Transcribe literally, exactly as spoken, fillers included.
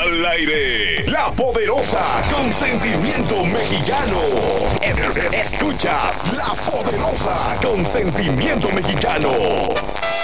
al aire. La Poderosa con sentimiento mexicano. Es- es- Escuchas La Poderosa con sentimiento mexicano.